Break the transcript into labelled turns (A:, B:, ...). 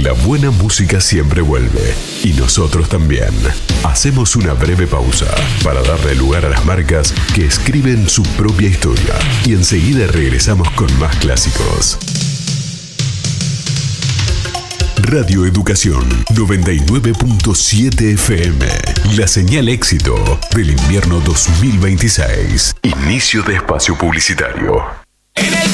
A: La buena música siempre vuelve, y nosotros también. Hacemos una breve pausa para darle lugar a las marcas que escriben su propia historia, y enseguida regresamos con más clásicos. Radio Educación 99.7 FM. La señal éxito del invierno 2026. Inicio de espacio publicitario.